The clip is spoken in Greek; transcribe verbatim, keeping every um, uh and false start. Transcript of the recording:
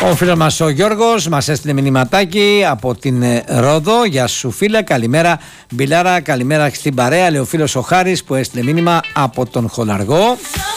Ο φίλος μας ο Γιώργος μας έστειλε μηνυματάκι από την Ρόδο. Γεια σου φίλε, καλημέρα Μπιλάρα, καλημέρα στην παρέα. Λέει ο φίλος ο Χάρης που έστειλε μήνυμα από τον Χολαργό.